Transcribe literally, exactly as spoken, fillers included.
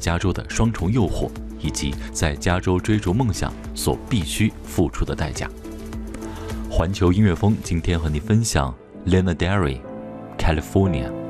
加州的双重诱惑，以及在加州追逐梦想所必须付出的代价。环球音乐风今天和你分享 Lana Del Rey California。